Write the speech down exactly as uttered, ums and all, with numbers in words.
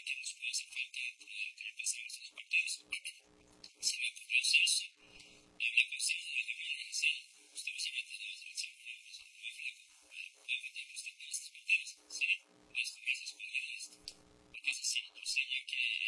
que nos puede hacer falta dentro de lo que repasaron estos partidos. Se me ocurrió hacer eso. Y una cosa es la dieciséis, usted me sigue